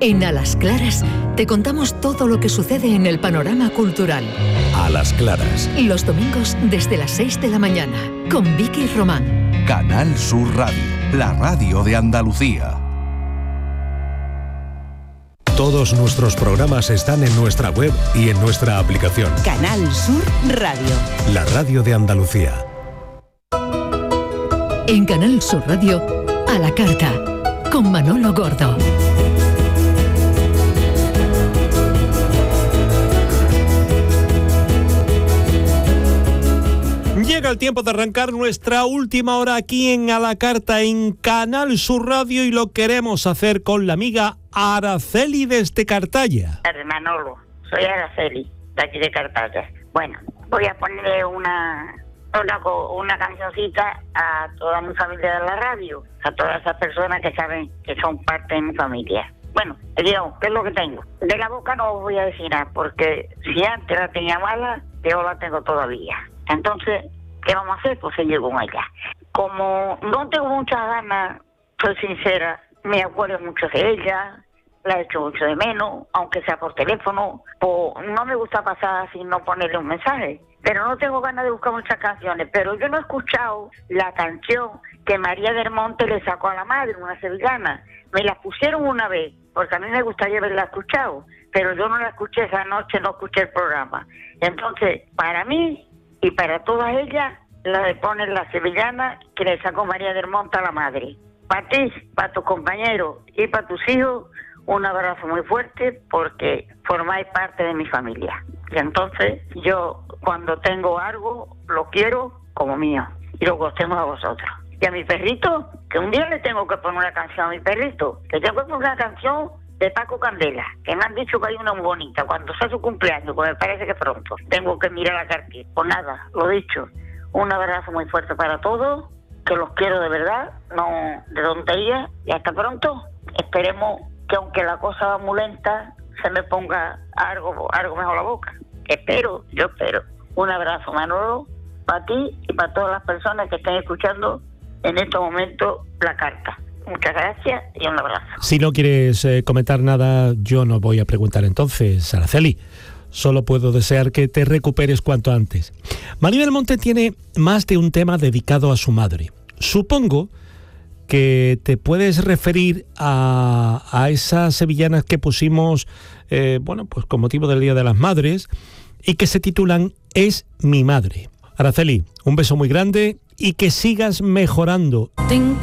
En A las Claras te contamos todo lo que sucede en el panorama cultural. A las Claras. Los domingos desde las 6 de la mañana, con Vicky Román. Canal Sur Radio, la radio de Andalucía. Todos nuestros programas están en nuestra web y en nuestra aplicación. Canal Sur Radio. La radio de Andalucía. En Canal Sur Radio, A la Carta, con Manolo Gordo. Llega el tiempo de arrancar nuestra última hora aquí en A la Carta en Canal Sur Radio y lo queremos hacer con la amiga Araceli desde Cartaya. Manolo, soy Araceli, de aquí de Cartaya. Bueno, voy a ponerle una cancioncita a toda mi familia de la radio, a todas esas personas que saben que son parte de mi familia. Bueno, digamos, ¿qué es lo que tengo? De la boca no voy a decir nada, porque si antes la tenía mala, yo la tengo todavía. Entonces, ¿qué vamos a hacer? Pues seguir con ella. Como no tengo muchas ganas, soy sincera, me acuerdo mucho de ella, la echo mucho de menos, aunque sea por teléfono, o no me gusta pasar sin no ponerle un mensaje. Pero no tengo ganas de buscar muchas canciones, pero yo no he escuchado la canción que María del Monte le sacó a la madre, una sevillana. Me la pusieron una vez, porque a mí me gustaría haberla escuchado, pero yo no la escuché esa noche, no escuché el programa. Entonces, para mí y para todas ellas, la de poner la sevillana que le sacó María del Monte a la madre. Para ti, para tus compañeros y para tus hijos, un abrazo muy fuerte porque formáis parte de mi familia. Y entonces yo cuando tengo algo lo quiero como mío y lo gostemos a vosotros. Y a mi perrito, que un día le tengo que poner una canción a mi perrito, que tengo que poner una canción de Paco Candela, que me han dicho que hay una muy bonita, cuando sea su cumpleaños, pues me parece que pronto. Tengo que mirar la cartilla. Pues nada, lo dicho, un abrazo muy fuerte para todos, que los quiero de verdad, no de tontería, y hasta pronto. Esperemos que aunque la cosa va muy lenta, se me ponga algo mejor la boca. Yo espero. Un abrazo, Manolo, para ti y para todas las personas que estén escuchando en este momento la carta. Muchas gracias y un abrazo. Si no quieres comentar nada, yo no voy a preguntar entonces, Araceli. Solo puedo desear que te recuperes cuanto antes. María del Monte tiene más de un tema dedicado a su madre. Supongo que te puedes referir a esas sevillanas que pusimos, pues con motivo del Día de las Madres, y que se titulan Es mi madre. Araceli, un beso muy grande y que sigas mejorando.